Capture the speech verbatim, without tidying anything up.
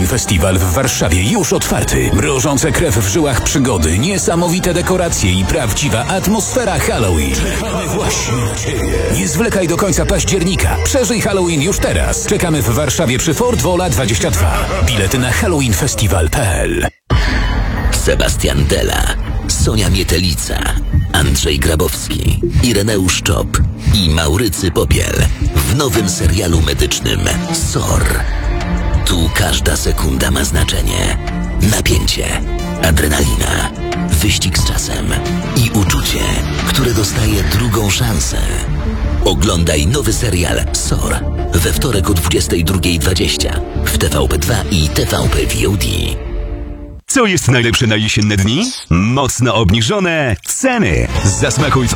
Halloween Festival w Warszawie już otwarty. Mrożące krew w żyłach przygody, niesamowite dekoracje i prawdziwa atmosfera Halloween. Czekamy właśnie na Ciebie. Nie zwlekaj do końca października. Przeżyj Halloween już teraz. Czekamy w Warszawie przy Fort Wola dwadzieścia dwa. Bilety na halloweenfestival kropka p l. Sebastian Della, Sonia Mietelica, Andrzej Grabowski, Ireneusz Czop i Maurycy Popiel w nowym serialu medycznym S O R. Tu każda sekunda ma znaczenie. Napięcie, adrenalina, wyścig z czasem i uczucie, które dostaje drugą szansę. Oglądaj nowy serial S O R we wtorek o dwudziestej drugiej dwadzieścia w T V P dwa i T V P V O D. Co jest najlepsze na jesienne dni? Mocno obniżone ceny. Zasmakuj w